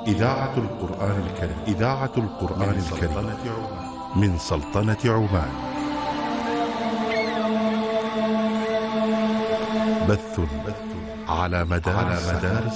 إذاعة القرآن الكريم. إذاعة القرآن الكريم من سلطنة عمان. بث على مدار